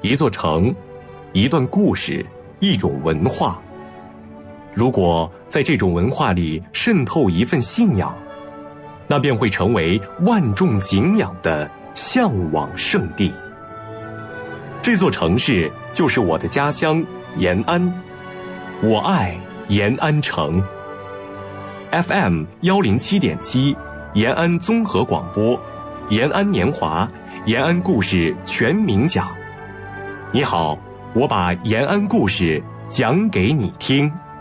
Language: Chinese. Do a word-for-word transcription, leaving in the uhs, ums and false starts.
一座城，一段故事，一种文化。如果在这种文化里渗透一份信仰，那便会成为万众敬仰的向往圣地。这座城市就是我的家乡延安，我爱延安城。F M 一零七点七，延安综合广播，延安年华，延安故事全民讲。你好，我把延安故事讲给你听。